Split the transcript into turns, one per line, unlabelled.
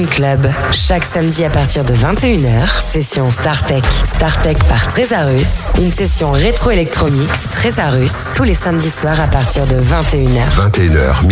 Dream Club. Chaque samedi à partir de 21h, session StarTech. StarTech par Trésarus. Une session rétro-électromix Trésarus. Tous les samedis soirs à partir de 21h.
21h,